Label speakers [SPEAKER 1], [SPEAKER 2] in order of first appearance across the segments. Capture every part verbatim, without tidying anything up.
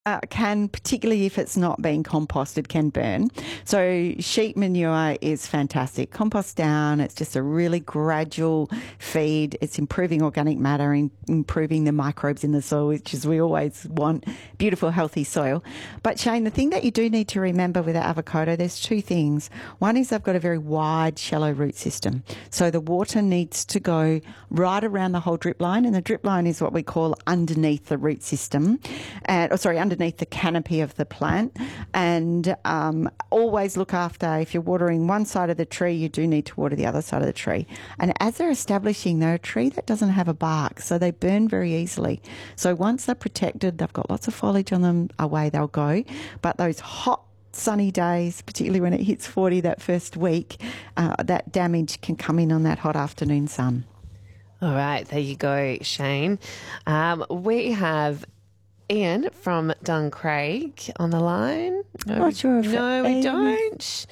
[SPEAKER 1] Uh, can, particularly if it's not being composted, can burn. So sheep manure is fantastic. Compost down, it's just a really gradual feed. It's improving organic matter and improving the microbes in the soil, which is we always want beautiful, healthy soil. But Shane, the thing that you do need to remember with avocado, there's two things. One is they've got a very wide, shallow root system. So the water needs to go right around the whole drip line, and the drip line is what we call underneath the root system. And, oh, sorry, underneath the canopy of the plant. And um, always look after, if you're watering one side of the tree, you do need to water the other side of the tree. And as they're establishing, they're a tree that doesn't have a bark, so they burn very easily. So once they're protected, they've got lots of foliage on them, away they'll go. But those hot sunny days, particularly when it hits forty that first week, uh, that damage can come in on that hot afternoon sun.
[SPEAKER 2] All right, there you go, Shane. Um, we have Ian from Duncraig on the line. No,
[SPEAKER 1] Not sure if
[SPEAKER 2] no, we
[SPEAKER 1] Ian.
[SPEAKER 2] don't.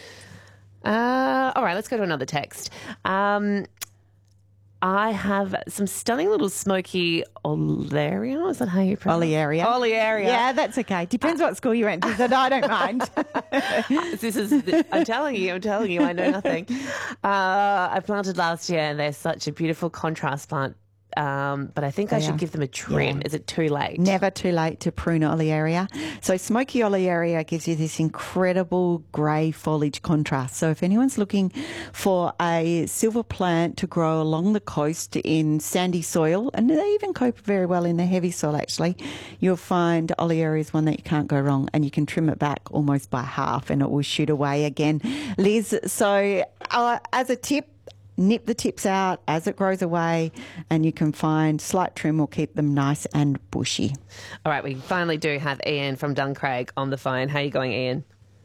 [SPEAKER 2] Uh, all right, let's go to another text. Um, I have some stunning little smoky olearia. Is that how you pronounce it?
[SPEAKER 1] Olearia.
[SPEAKER 2] Olearia.
[SPEAKER 1] Yeah, that's okay. Depends what school you went to, so I don't mind.
[SPEAKER 2] This is, I'm telling you, I'm telling you, I know nothing. Uh, I planted last year and they're such a beautiful contrast plant. Um, but I think I
[SPEAKER 1] They
[SPEAKER 2] should
[SPEAKER 1] are.
[SPEAKER 2] give them a trim.
[SPEAKER 1] Yeah.
[SPEAKER 2] Is it too late?
[SPEAKER 1] Never too late to prune olearia. So smoky olearia gives you this incredible grey foliage contrast. So if anyone's looking for a silver plant to grow along the coast in sandy soil, and they even cope very well in the heavy soil actually, you'll find olearia is one that you can't go wrong, and you can trim it back almost by half and it will shoot away again. Liz, so uh, as a tip, nip the tips out as it grows away, and you can find slight trim will keep them nice and bushy.
[SPEAKER 2] All right, we finally do have Ian from Duncraig on the phone. How are you going, Ian?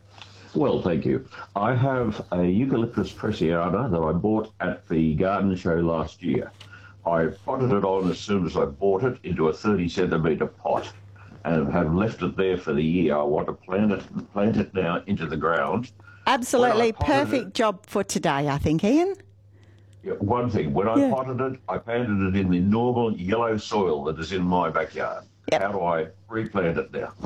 [SPEAKER 3] Well, thank you. I have a Eucalyptus preciata that I bought at the garden show last year. I potted it on as soon as I bought it into a thirty centimetre pot and have left it there for the year. I want to plant it, plant it now into the ground.
[SPEAKER 1] Absolutely
[SPEAKER 3] When I potted
[SPEAKER 1] perfect
[SPEAKER 3] it-
[SPEAKER 1] job for today, I think, Ian.
[SPEAKER 3] Yeah, one thing, when I
[SPEAKER 1] Yeah.
[SPEAKER 3] potted it, I planted it in the normal yellow soil that is in my backyard.
[SPEAKER 1] Yep.
[SPEAKER 3] How do I replant it now?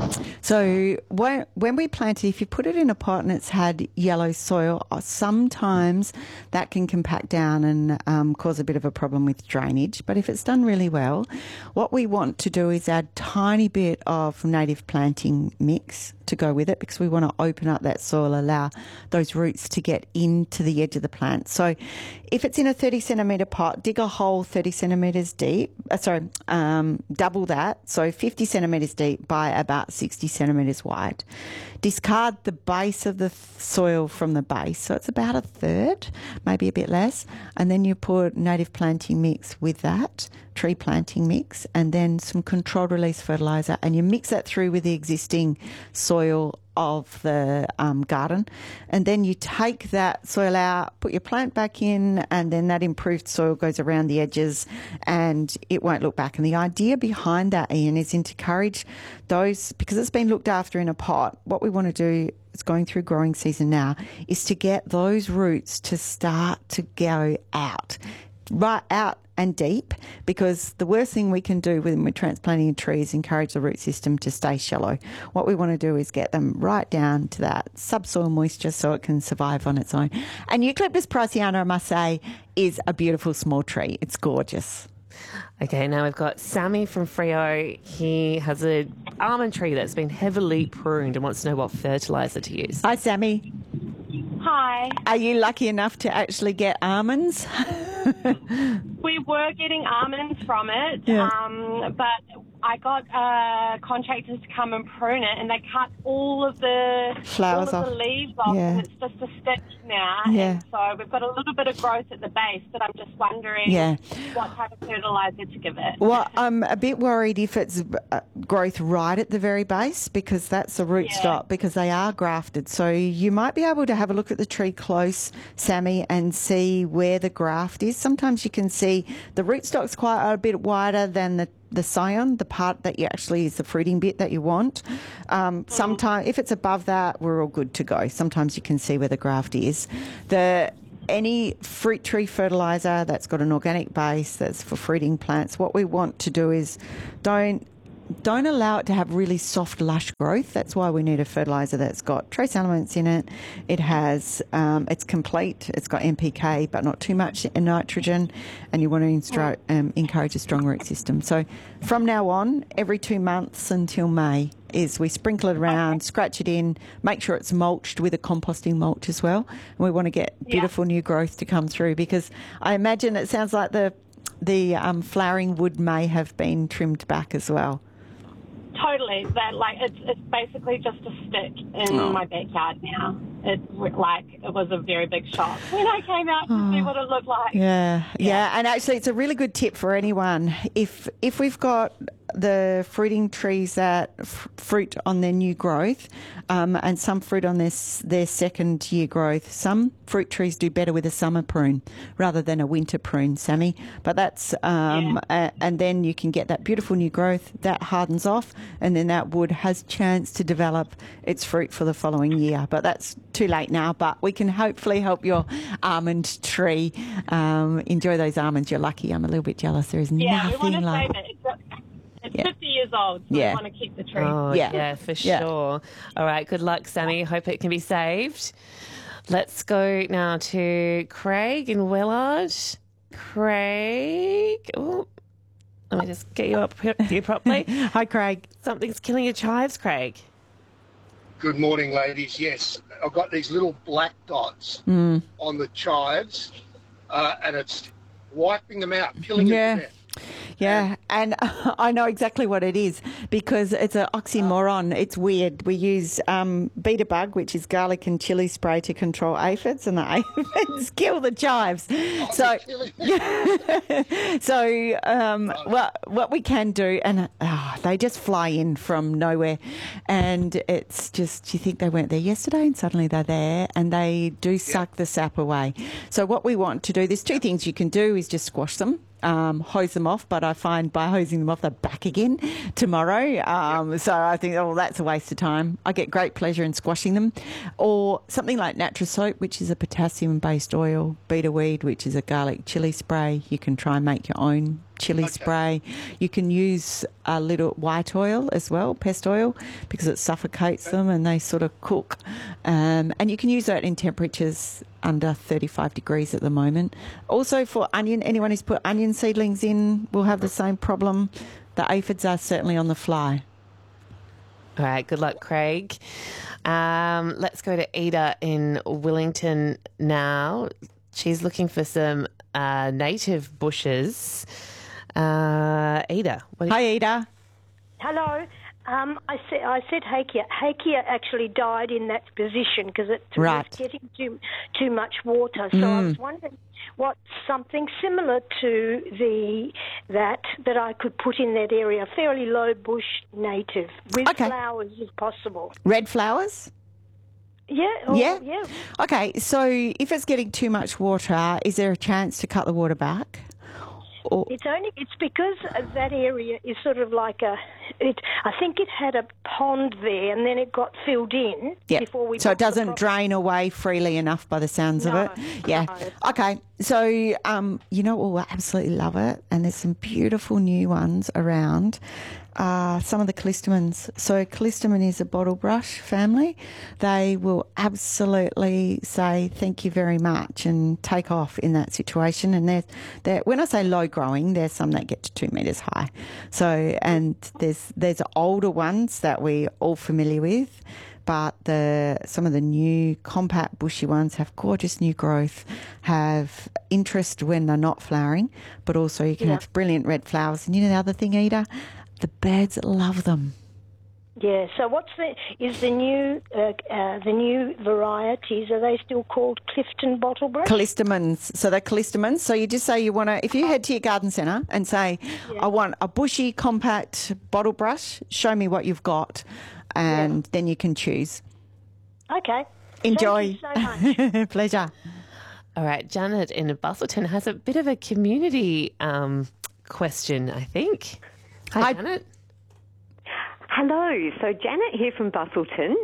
[SPEAKER 1] So when, when we plant it, if you put it in a pot and it's had yellow soil, uh, sometimes that can compact down and um, cause a bit of a problem with drainage. But if it's done really well, what we want to do is add tiny bit of native planting mix to go with it, because we want to open up that soil, allow those roots to get into the edge of the plant. So if it's in a thirty centimetre pot, dig a hole thirty centimetres deep, uh, sorry, um, double that, so fifty centimetres deep by about sixty centimetres wide. Discard the base of the soil from the base, so it's about a third, maybe a bit less, and then you put native planting mix with that, tree planting mix, and then some controlled release fertiliser, and you mix that through with the existing soil of the um, garden, and then you take that soil out, put your plant back in, and then that improved soil goes around the edges and it won't look back. And the idea behind that, Ian, is to encourage those, because it's been looked after in a pot, what we want to do, it's going through growing season now, is to get those roots to start to go out, right out and deep, because the worst thing we can do when we're transplanting a tree is encourage the root system to stay shallow. What we want to do is get them right down to that subsoil moisture so it can survive on its own. And Eucalyptus priciana, I must say, is a beautiful small tree. It's gorgeous.
[SPEAKER 2] Okay, now we've got Sammy from Freo. He has a almond tree that's been heavily pruned and wants to know what fertiliser to use.
[SPEAKER 1] Hi, Sammy.
[SPEAKER 4] Hi.
[SPEAKER 1] Are you lucky enough to actually get almonds?
[SPEAKER 4] We were getting almonds from it,
[SPEAKER 1] Yeah.
[SPEAKER 4] um, but I got uh, contractors to come and prune it, and they cut all of the
[SPEAKER 1] Flowers
[SPEAKER 4] all of
[SPEAKER 1] off.
[SPEAKER 4] the leaves off,
[SPEAKER 1] Yeah.
[SPEAKER 4] and it's just a stick now.
[SPEAKER 1] Yeah.
[SPEAKER 4] And so we've got a little bit of growth at the base, but I'm just wondering
[SPEAKER 1] Yeah.
[SPEAKER 4] what type of fertiliser to give it.
[SPEAKER 1] Well, I'm a bit worried if it's uh, growth right at the very base, because that's a root
[SPEAKER 4] Yeah.
[SPEAKER 1] stock, because they are grafted. So you might be able to have a look at the tree close, Sammy, and see where the graft is. Sometimes you can see the root stock's quite a bit wider than the the scion, the part that you actually is the fruiting bit that you want. Um, sometimes, if it's above that, we're all good to go. Sometimes you can see where the graft is. The any fruit tree fertiliser that's got an organic base that's for fruiting plants, what we want to do is don't don't allow it to have really soft, lush growth. That's why we need a fertiliser that's got trace elements in it. It has, um, it's complete. It's got N P K, but not too much nitrogen. And you want to instru- um, encourage a strong root system. So from now on, every two months until May is we sprinkle it around, okay. scratch it in, make sure it's mulched with a composting mulch as well. And we want to get beautiful yeah. new growth to come through, because I imagine it sounds like the the um, flowering wood may have been trimmed back as well.
[SPEAKER 4] Totally. That like it's it's basically just a stick in oh. my backyard now. It's like it was a very big shock when I came out to oh. see what it looked like.
[SPEAKER 1] Yeah, yeah, yeah, and actually, it's a really good tip for anyone. If if we've got the fruiting trees that f- fruit on their new growth, um, and some fruit on their their second year growth. Some fruit trees do better with a summer prune rather than a winter prune, Sammy. But that's um, yeah. a, and then you can get that beautiful new growth that hardens off, and then that wood has chance to develop its fruit for the following year. But that's too late now. But we can hopefully help your almond tree um, enjoy those almonds. You're lucky. I'm a little bit jealous. There is
[SPEAKER 4] yeah,
[SPEAKER 1] nothing
[SPEAKER 4] we
[SPEAKER 1] like.
[SPEAKER 4] Save it. It's a- It's yeah. fifty years old, so
[SPEAKER 1] yeah.
[SPEAKER 4] we want to keep the tree.
[SPEAKER 2] Oh, yeah, yeah for
[SPEAKER 1] yeah.
[SPEAKER 2] sure. All right, good luck, Sammy. Hope it can be saved. Let's go now to Craig in Willard. Craig. Oh, let me just get you up here properly.
[SPEAKER 1] Hi, Craig.
[SPEAKER 2] Something's killing your chives, Craig.
[SPEAKER 5] Good morning, ladies. Yes, I've got these little black dots
[SPEAKER 1] mm.
[SPEAKER 5] on the chives, uh, and it's wiping them out, killing
[SPEAKER 1] yeah.
[SPEAKER 5] them to death.
[SPEAKER 1] Yeah, and I know exactly what it is, because it's an oxymoron. It's weird. We use um, Beta Bug, which is garlic and chili spray, to control aphids, and the aphids kill the chives.
[SPEAKER 5] Oh,
[SPEAKER 1] so, so um, what what we can do, and oh, they just fly in from nowhere, and it's just, you think they weren't there yesterday, and suddenly they're there, and they do suck yeah. the sap away. So what we want to do, there's two things you can do, is just squash them. Um, hose them off, but I find by hosing them off, they're back again tomorrow. Um, yep. So I think, oh, that's a waste of time. I get great pleasure in squashing them. Or something like Natrasoap, which is a potassium-based oil, Beta Weed, which is a garlic chili spray. You can try and make your own chili okay. spray. You can use a little white oil as well, pest oil, because it suffocates okay. them and they sort of cook. Um, and you can use that in temperatures under thirty-five degrees at the moment. Also for onion, anyone who's put onion seedlings in will have the same problem. The aphids are certainly on the fly.
[SPEAKER 2] All right, good luck, Craig. Um, let's go to Ada in Wellington now. She's looking for some uh, native bushes. Uh, Ada. What
[SPEAKER 1] Hi, Ada.
[SPEAKER 6] Hello. Um, I said I said Hakea. Hakea actually died in that position because it
[SPEAKER 1] right.
[SPEAKER 6] was getting too too much water. So mm. I was wondering what something similar to the that that I could put in that area, fairly low bush native with
[SPEAKER 1] okay.
[SPEAKER 6] flowers if possible.
[SPEAKER 1] Red flowers?
[SPEAKER 6] Yeah. Or,
[SPEAKER 1] yeah.
[SPEAKER 6] Yeah.
[SPEAKER 1] Okay. So if it's getting too much water, is there a chance to cut the water back? Or
[SPEAKER 6] it's only it's because that area is sort of like a it I think it had a pond there and then it got filled in
[SPEAKER 1] yep.
[SPEAKER 6] before we
[SPEAKER 1] so it doesn't drain away freely enough by the sounds
[SPEAKER 6] no,
[SPEAKER 1] of it. Yeah.
[SPEAKER 6] No.
[SPEAKER 1] Okay. So um you know what, we'll absolutely love it, and there's some beautiful new ones around. Uh, some of the callistemons. So callistemon is a bottle brush family. They will absolutely say thank you very much and take off in that situation. And they're, they're, when I say low growing, there's some that get to two metres high. So, and there's there's older ones that we're all familiar with, but the some of the new compact bushy ones have gorgeous new growth, have interest when they're not flowering, but also you can
[SPEAKER 6] yeah.
[SPEAKER 1] have brilliant red flowers. And you know the other thing, Ada? The birds love them.
[SPEAKER 6] Yeah. So, what's the is the new uh, uh, the new varieties? Are they still called Clifton Bottlebrush?
[SPEAKER 1] Callistemons. So they're callistemons. So you just say you want to. If you head to your garden centre and say, yeah. "I want a bushy, compact bottle brush. Show me what you've got," and yeah. then you can choose.
[SPEAKER 6] Okay.
[SPEAKER 1] Enjoy.
[SPEAKER 6] Thank you so much.
[SPEAKER 1] Pleasure.
[SPEAKER 2] All right, Janet in Bustleton has a bit of a community um, question, I think. Hi,
[SPEAKER 1] Hi,
[SPEAKER 2] Janet.
[SPEAKER 7] Hello. So Janet here from Bustleton.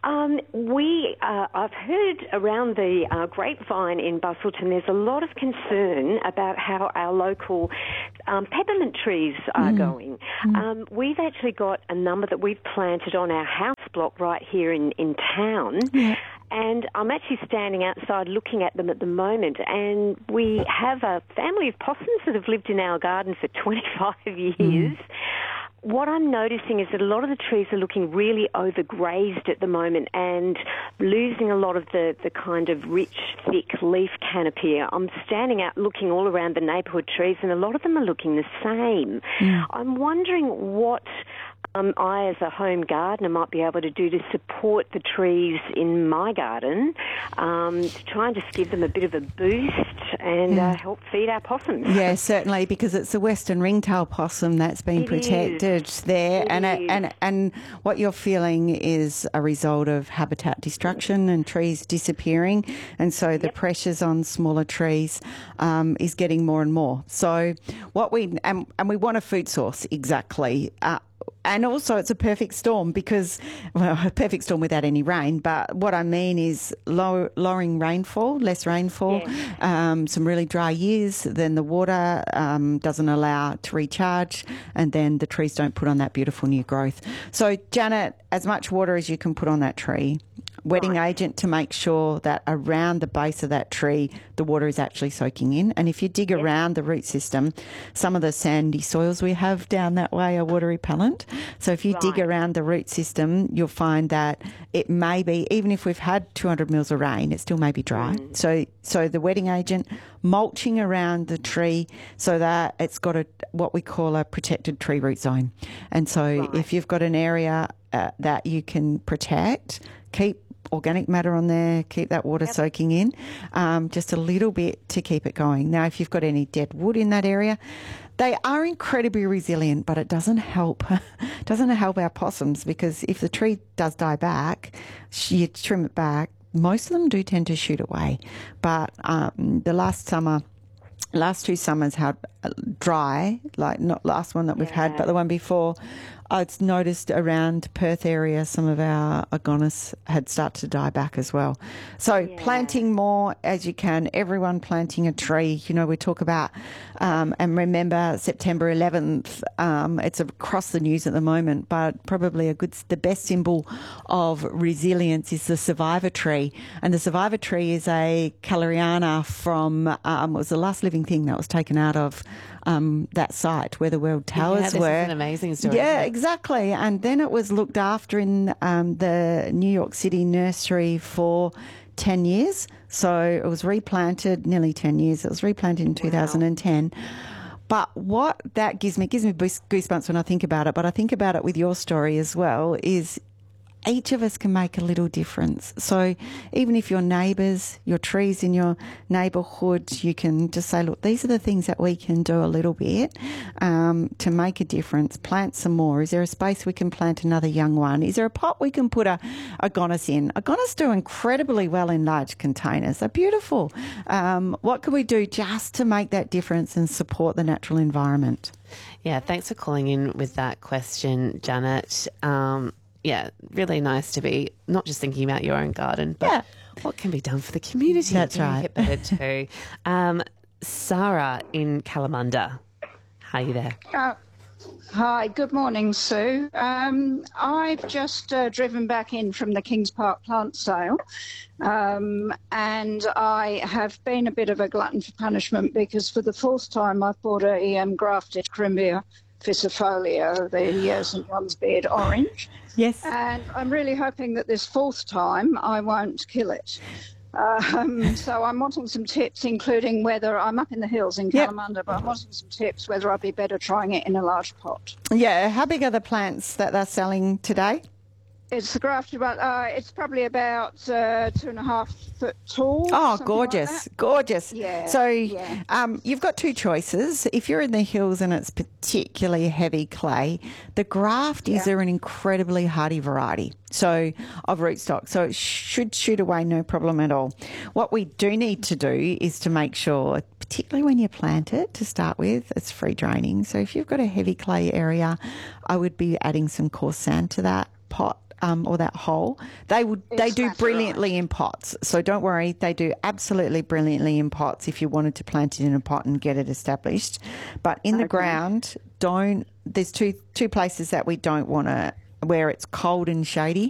[SPEAKER 7] Um, we, uh, I've heard around the uh, grapevine in Busselton, there's a lot of concern about how our local um, peppermint trees are mm. going. Mm. Um, we've actually got a number that we've planted on our house block right here in, in town. Yeah. And I'm actually standing outside looking at them at the moment, and we have a family of possums that have lived in our garden for twenty-five years. Mm. What I'm noticing is that a lot of the trees are looking really overgrazed at the moment and losing a lot of the, the kind of rich, thick leaf canopy. I'm standing out looking all around the neighbourhood trees, and a lot of them are looking the same. Mm. I'm wondering what um, I, as a home gardener, might be able to do to support the trees in my garden, um, to try and just give them a bit of a boost and yeah. uh, help feed our possums.
[SPEAKER 1] Yeah, certainly, because it's the western ringtail possum that's been it protected is. there, it and it, and and what you're feeling is a result of habitat destruction and trees disappearing, and so the yep. pressures on smaller trees um, is getting more and more. So what we and, and we want a food source exactly. Uh, And also it's a perfect storm because, well, a perfect storm without any rain. But what I mean is low, lowering rainfall, less rainfall, yeah. um, some really dry years, then the water um, doesn't allow it to recharge, and then the trees don't put on that beautiful new growth. So, Janet, as much water as you can put on that tree. Wetting right. agent to make sure that around the base of that tree the water is actually soaking in. And if you dig yep. around the root system, some of the sandy soils we have down that way are water repellent. So if you right. dig around the root system, you'll find that it may be, even if we've had two hundred mils of rain, it still may be dry. Mm. So so the wetting agent, mulching around the tree so that it's got a what we call a protected tree root zone. And so right. if you've got an area uh, that you can protect, keep organic matter on there, keep that water yep. soaking in, um, just a little bit to keep it going. Now, if you've got any dead wood in that area, they are incredibly resilient, but it doesn't help. doesn't help our possums, because if the tree does die back, you trim it back, most of them do tend to shoot away. But um, the last summer, last two summers had dry, like not last one that we've yeah. had, but the one before, I'd noticed around Perth area some of our agonis had started to die back as well. So yeah. planting more as you can, everyone planting a tree. You know, we talk about, um, and remember September eleventh, um, it's across the news at the moment, but probably a good, the best symbol of resilience is the survivor tree. And the survivor tree is a Caloriana from, um, it was the last living thing that was taken out of Um, that site where the World Towers
[SPEAKER 2] yeah, this
[SPEAKER 1] were.
[SPEAKER 2] Is an amazing story.
[SPEAKER 1] Yeah, exactly. And then it was looked after in um, the New York City nursery for ten years. So it was replanted, nearly ten years. It was replanted in wow. two thousand ten. But what that gives me, it gives me goosebumps when I think about it, but I think about it with your story as well, is each of us can make a little difference. So even if your neighbours, your trees in your neighbourhood, you can just say, look, these are the things that we can do a little bit um, to make a difference. Plant some more. Is there a space we can plant another young one? Is there a pot we can put a agonis in? Agonis do incredibly well in large containers. They're beautiful. Um, what can we do just to make that difference and support the natural environment?
[SPEAKER 2] Yeah, thanks for calling in with that question, Janet. Um, Yeah, really nice to be not just thinking about your own garden, but yeah. what can be done for the community.
[SPEAKER 1] That's
[SPEAKER 2] to
[SPEAKER 1] right.
[SPEAKER 2] Make it better too. um, Sarah in Kalamunda, how are you there?
[SPEAKER 8] Uh, hi, good morning, Sue. Um, I've just uh, driven back in from the Kings Park plant sale, um, and I have been a bit of a glutton for punishment because for the fourth time I've bought a um, grafted Crimbia Ficifolia, the uh, Saint John's Beard orange.
[SPEAKER 1] Yes.
[SPEAKER 8] And I'm really hoping that this fourth time I won't kill it. Um, so I'm wanting some tips, including whether I'm up in the hills in Kalamunda, yep. but I'm wanting some tips whether I'd be better trying it in a large pot.
[SPEAKER 1] Yeah. How big are the plants that they're selling today?
[SPEAKER 8] It's the grafted one. Uh, it's probably about uh, two and a half foot tall.
[SPEAKER 1] Oh, gorgeous,
[SPEAKER 8] like
[SPEAKER 1] gorgeous.
[SPEAKER 8] Yeah.
[SPEAKER 1] So
[SPEAKER 8] yeah.
[SPEAKER 1] Um, you've got two choices. If you're in the hills and it's particularly heavy clay, the graft is
[SPEAKER 8] yeah.
[SPEAKER 1] an incredibly hardy variety. So of rootstock. So it should shoot away no problem at all. What we do need to do is to make sure, particularly when you plant it to start with, it's free draining. So if you've got a heavy clay area, I would be adding some coarse sand to that pot um, or that hole. They would they do brilliantly in pots. So don't worry, they do absolutely brilliantly in pots if you wanted to plant it in a pot and get it established. But in the
[SPEAKER 8] Okay.
[SPEAKER 1] ground, don't. There's two two places that we don't want to, where it's cold and shady.